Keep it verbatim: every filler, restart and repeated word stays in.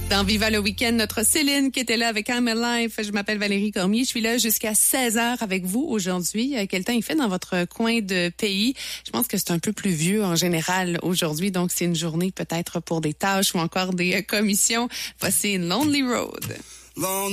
Dans Viva le week-end, notre Céline qui était là avec I'm Alive. Je m'appelle Valérie Cormier. Je suis là jusqu'à seize heures avec vous aujourd'hui. Quel temps il fait dans votre coin de pays? Je pense que c'est un peu plus vieux en général aujourd'hui. Donc, c'est une journée peut-être pour des tâches ou encore des commissions. Voici Lonely Road. Lonely